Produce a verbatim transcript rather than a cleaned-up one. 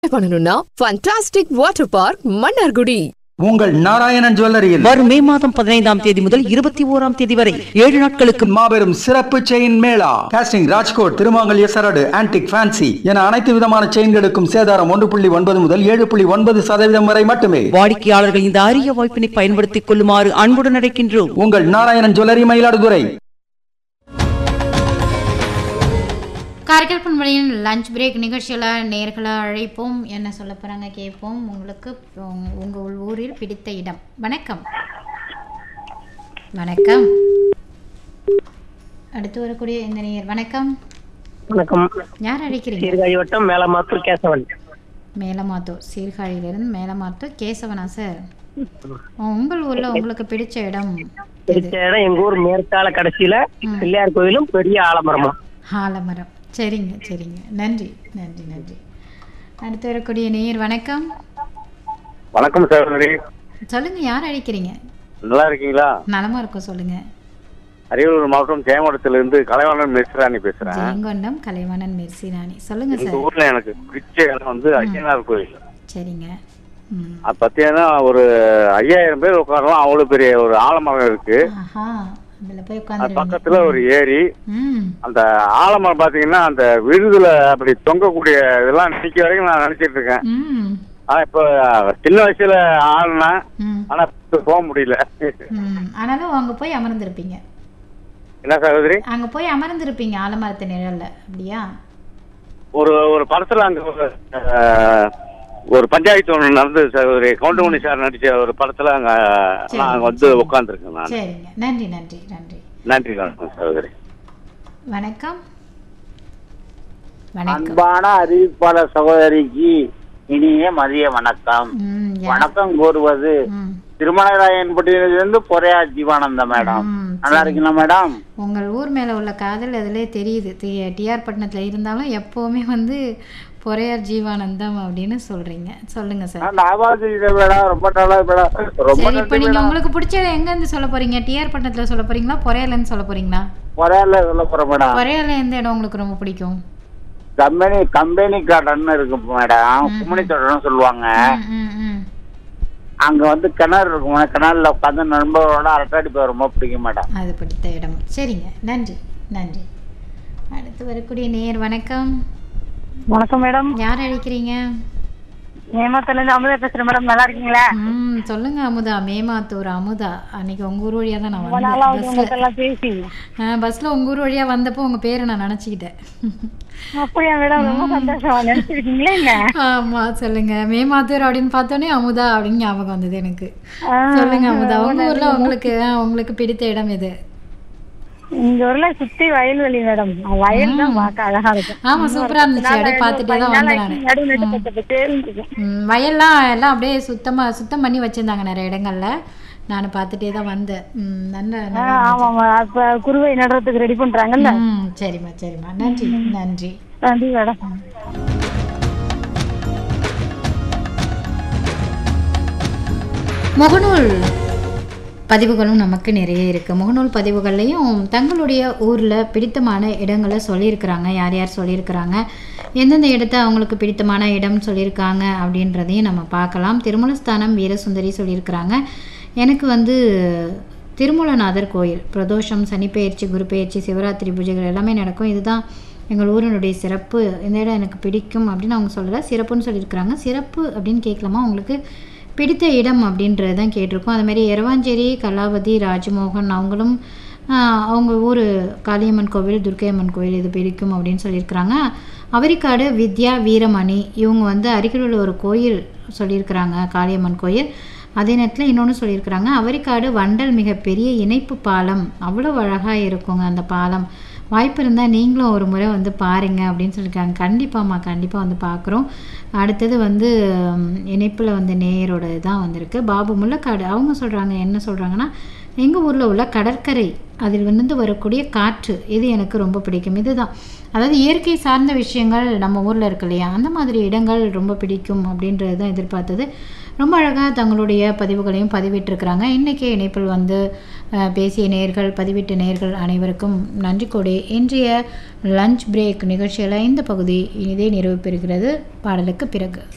பண்ணணும்னா fantastic water park Mannargudi. உங்கள் நாராயணன் ஜுவல்லரியில் வரும் மே மாதம் பதினைந்தாம் தேதி முதல் இருபத்தி ஓராம் தேதி வரை ஏழு நாட்களுக்கு மாபெரும் சிறப்பு செயின் மேளா. காஸ்டிங், ராஜ்கோட், திருமாங்கல்ய சரடு, ஆன்டிக், ஃபேன்சி என அனைத்து விதமான செயின்களுக்கும் சேதாரம் ஒன்று புள்ளி ஒன்பது முதல் ஏழு புள்ளி ஒன்பது சதவீதம் வரை மட்டுமே. வாடிக்கையாளர்கள் இந்த அரிய வாய்ப்பினை பயன்படுத்திக் கொள்ளுமாறு அன்புடன் அழைக்கின்றோம். உங்கள் நாராயணன் ஜுவல்லரி, மயிலாடுதுறை. காரைக்கால் பண்பலையின் லஞ்ச் பிரேக் நிகழ்ச்சியில் நேர்களை அழைப்போம். என்ன சொல்ல போகிறாங்க கேட்போம். உங்களுக்கு உங்கள் ஊரில் பிடித்த இடம். வணக்கம் வணக்கம். அடுத்து வரக்கூடிய இந்த நேர். வணக்கம் வணக்கம். யார் அழைக்கிறீங்க? சீர்காழி வட்டம் மேலமாத்தூர் கேசவன். மேலமாத்தூர், சீர்காழியிலிருந்து மேலமாத்தூர் கேசவனா சார்? உங்கள் ஊரில் உங்களுக்கு பிடிச்ச இடம்? பிடிச்ச இடம் எங்கள் ஊர் மேற்கால கடைசியில் பிள்ளையார் கோயிலும் பெரிய ஆலமரமும். ஆலமரம். சரிங்க சரிங்க. நன்றி நன்றி நன்றி. அடுத்து வரக்கூடிய நேர். வணக்கம் வணக்கம் சகோதரி. சொல்லுங்க, யார் அழைக்கிறீங்க? நல்லா இருக்கீங்களா? நலமா இருக்கும், சொல்லுங்க. அரியலூர் மாவட்டம் ஜெயங்கொண்டத்திலிருந்து கலைவாணன் மெர்சிராணி பேசுறேன். ஜெயங்கொண்டம் கலைவாணன் மெர்சிராணி. சொல்லுங்க சார். இந்த ஊர்ல எனக்கு பிடிச்ச இடம் வந்து ஐயனார் கோயில். சரிங்க. அது பார்த்தீங்கன்னா ஒரு ஐயாயிரம் பேர் உட்காரலாம், அவ்வளவு பெரிய ஒரு ஆலமரம் இருக்கு. அதுல போய் அது உட்கார்ந்து பக்கத்துல ஒரு ஏரி. ம் அந்த ஆலமரம் பாத்தீங்கன்னா அந்த விழுதுல அப்படி தொங்கக்கூடிய இதெல்லாம் நிக்க வரைக்கும் நான் நினைச்சிட்டு இருக்கேன். ம் ஆனா இப்ப சின்ன வயசுல ஆடினேன், ம் ஆனா இப்ப போக முடியல. ம் ஆனாலும் அங்க போய் அமர்ந்திருப்பீங்க. என்ன சகோதரி? அங்க போய் அமர்ந்திருப்பீங்க ஆலமரத்து நிழல்ல, அப்படியா? ஒரு ஒரு படத்துல அங்க ஒரு, அஹ், ஒரு பஞ்சாயத்து ஒன்று நடந்தது சகோதரி. கவுண்டமணி சார் நடிச்ச ஒரு படத்துல அங்க நான் வந்து உட்காந்துருக்கேன் நான். சரிங்க. நன்றி நன்றி நன்றி நன்றி வணக்கம் சகோதரி. வணக்கம் வணக்கம். அன்பான அறிவிப்பாளர் சகோதரிக்கு இனிய மதிய வணக்கம். ம், யா- வணக்கம் கூறுவது ம், திருமணராயன்பட்டியிலிருந்து பொறையா ஜீவானந்த மேடம். ம், நல்லா இருக்கீங்களா மேடம்? உங்கள் ஊர் மேல உள்ள காதல் அதிலே தெரியுது. டிஆர் பட்டணத்துல இருந்தாலும் எப்பவுமே வந்து பொறையார் ஜீவானந்தம் அப்படின்னு சொல்றீங்க. சொல்லுங்க சார். நான் ஞாபகம் செய்தேன் மேடம். ரொம்ப நல்லா மேடம். ரொம்ப சரி, இப்ப நன்றி நீங்க மேடம். உங்களுக்கு பிடிச்ச எங்க இருந்து சொல்ல போறீங்க? டிஆர் பட்டணத்துல சொல்ல போறீங்களா, பொறையார்ல இருந்து சொல்ல போறீங்களா? பொறையால சொல்ல போறேன் மேடம். பொறையார்ல எந்த இடம் உங்களுக்கு ரொம்ப பிடிக்கும்? கம்பெனி கம்பெனி கார்டன் இருக்கு மேடம். கும்மணி தோட்டம்னு சொல்லுவாங்க. ம், ம், ம். அங்க வந்து கிணறு இருக்கும். கிணறுல உட்காந்து நண்பர்களோட அரட்டாடி போய் ரொம்ப பிடிக்கும் மேடம். அது பிடித்த இடம். சரிங்க. நன்றி நன்றி. அடுத்து வரக்கூடிய நேர். வணக்கம். வணக்கம் மேடம். யார் அழைக்கிறீங்க? ஏமாத்துல இருந்து அமுதா பேசுறேன் மேடம். நல்லா இருக்கீங்களா? ம் சொல்லுங்க அமுதா. மேமாத்தூர் அமுதா. அன்னைக்கு உங்க ஊர் வழியா தான் நான் ரொம்ப நாளா வந்தேன் பஸ்ல. உங்கள்கிட்ட எல்லாம் பேசி. ஆ, பஸ்ல உங்க ஊர் வழியா வந்தப்போ உங்க பேரை நான் நினைச்சுக்கிட்டேன். அப்படியா மேடம்? ரொம்ப சந்தோஷம். நினைச்சிருக்கீங்களா என்ன? ஆமா, சொல்லுங்க. மேமாத்தூர் அப்படின்னு பார்த்தோன்னே அமுதா அப்படின்னு ஞாபகம் வந்தது எனக்கு. ஆ, சொல்லுங்க அமுதா, உங்க ரொம்ப ஊர்ல நன்றி. உங்களுக்கு ஆ, உங்களுக்கு பிடித்த இடம் எது? இந்த ஊர்ல சுத்தி வயல்வெளி மேடம். வயல் தான் பார்க்க அழகா இருக்கும். ஆமா, சூப்பரா இருந்துச்சு. அப்படியே பார்த்துட்டே தான் வந்தேன் நானு. நடு நட்டு பச்சை பச்சேன்னு இருக்கும். ம், வயல்லாம் எல்லாம் அப்படியே சுத்தமா சுத்தம் பண்ணி வச்சிருந்தாங்க நிறைய இடங்கள்ல. நான் பார்த்துட்டே தான் வந்தேன். ம், நல்ல ஆ, நல்லா இருந்துச்சு. ஆமாமா. அப்ப குருவை நடுறதுக்கு ரெடி பண்றாங்கல்ல. ம், சரிம்மா சரிம்மா. நன்றி நன்றி. நன்றி மேடம். முகநூல் பதிவுகளும் நமக்கு நிறைய இருக்குது. முகநூல் பதிவுகள்லையும் தங்களுடைய ஊரில் பிடித்தமான இடங்களை சொல்லியிருக்கிறாங்க. யார் யார் சொல்லியிருக்கிறாங்க, எந்தெந்த இடத்த அவங்களுக்கு பிடித்தமான இடம் சொல்லியிருக்காங்க அப்படின்றதையும் நம்ம பார்க்கலாம். திருமலஸ்தானம் வீரசுந்தரி சொல்லியிருக்கிறாங்க, எனக்கு வந்து திருமூலநாதர் கோயில், பிரதோஷம், சனிப்பெயர்ச்சி, குரு பெயர்ச்சி, சிவராத்திரி பூஜைகள் எல்லாமே நடக்கும். இதுதான் எங்கள் ஊரினுடைய சிறப்பு. இந்த இடம் எனக்கு பிடிக்கும் அப்படின்னு அவங்க சொல்லலை, சிறப்புன்னு சொல்லியிருக்கிறாங்க. சிறப்பு அப்படின்னு கேட்கலாமா, உங்களுக்கு பிடித்த இடம் அப்படின்றது தான் கேட்டிருக்கோம். அதுமாரி எரவாஞ்சேரி கலாவதி ராஜமோகன் அவங்களும் அவங்க ஊர் காளியம்மன் கோவில், துர்க்கையம்மன் கோவில் இது பிடிக்கும் அப்படின்னு சொல்லியிருக்கிறாங்க. அவரிக்காடு வித்யா வீரமணி இவங்க வந்து அருகிலுள்ள ஒரு கோயில் சொல்லியிருக்கிறாங்க, காளியம்மன் கோயில். அதே நேரத்தில் இன்னொன்று சொல்லியிருக்கிறாங்க, அவரிக்காடு வண்டல் மிகப்பெரிய இணைப்பு பாலம், அவ்வளோ அழகாக இருக்குங்க அந்த பாலம். வாய்ப்பு இருந்தால் நீங்களும் ஒரு முறை வந்து பாருங்கள் அப்படின்னு சொல்லியிருக்காங்க. கண்டிப்பாம்மா, கண்டிப்பாக வந்து பார்க்குறோம். அடுத்தது வந்து இணைப்பில் வந்து நேயரோட தான் வந்திருக்கு. பாபு முள்ளக்காடு அவங்க சொல்கிறாங்க, என்ன சொல்கிறாங்கன்னா, எங்கள் ஊரில் உள்ள கடற்கரை, அதில் வந்து வரக்கூடிய காற்று, இது எனக்கு ரொம்ப பிடிக்கும். இதுதான், அதாவது இயற்கை சார்ந்த விஷயங்கள் நம்ம ஊரில் இருக்கு இல்லையா, அந்த மாதிரி இடங்கள் ரொம்ப பிடிக்கும் அப்படின்றது தான் எதிர்பார்த்தது. ரொம்ப அழகாக தங்களுடைய பதிவுகளையும் பதிவிட்டிருக்கிறாங்க. இன்றைக்கி இணைப்பில் வந்து பேசிய நேயர்கள், பதிவிட்ட நேயர்கள் அனைவருக்கும் நன்றி கூடி இன்றைய லஞ்ச் பிரேக் நிகழ்ச்சியில் இந்த பகுதி இதே நிறைவு பெறுகிறது பாடலுக்கு பிறகு.